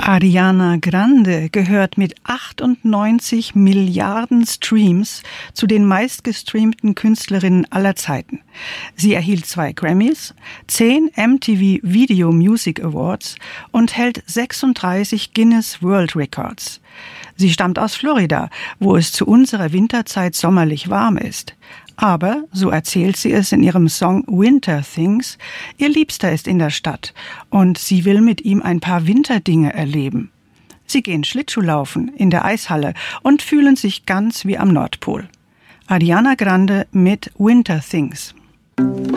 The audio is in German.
Ariana Grande gehört mit 98 Milliarden Streams zu den meistgestreamten Künstlerinnen aller Zeiten. Sie erhielt 2 Grammys, 10 MTV Video Music Awards und hält 36 Guinness World Records. Sie stammt aus Florida, wo es zu unserer Winterzeit sommerlich warm ist. Aber, so erzählt sie es in ihrem Song Winter Things, ihr Liebster ist in der Stadt und sie will mit ihm ein paar Winterdinge erleben. Sie gehen Schlittschuhlaufen in der Eishalle und fühlen sich ganz wie am Nordpol. Ariana Grande mit Winter Things.